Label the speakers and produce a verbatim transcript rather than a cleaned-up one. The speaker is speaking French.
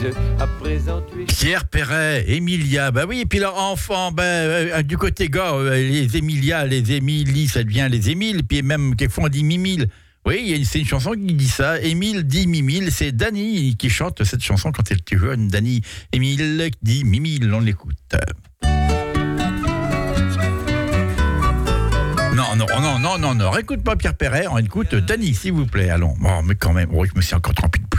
Speaker 1: À présent, tu es...
Speaker 2: Pierre Perret, Emilia, bah oui, et puis leur enfant, bah, euh, du côté gars, euh, les Emilia, les Émilie, ça devient les Émiles, puis même quelquefois on dit Mimile. Oui, il y a une, c'est une chanson qui dit ça, Émile dit Mimile, c'est Dany qui chante cette chanson quand elle était jeune, Dany, Émile dit Mimile, on l'écoute. Non, non, non, non, non, non, écoute pas Pierre Perret, on écoute Dany, s'il vous plaît, allons. Bon, mais quand même, oh, je me suis encore trompé de